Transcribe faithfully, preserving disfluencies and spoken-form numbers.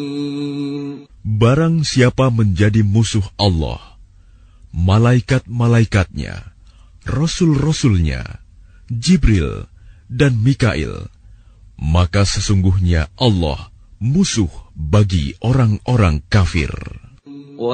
Barang siapa menjadi musuh Allah, malaikat-malaikatnya, rasul-rasulnya, Jibril dan Mikail, maka sesungguhnya Allah musuh bagi orang-orang kafir.